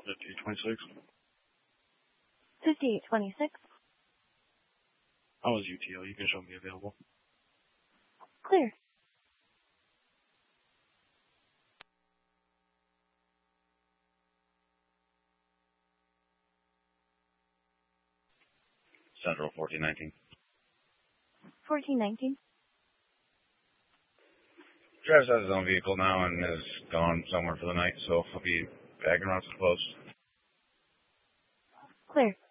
5826. 5826. I was UTO. You can show me available. Clear. Central 1419. 1419. Travis has his own vehicle now and is gone somewhere for the night, so he'll be back around so close. Clear.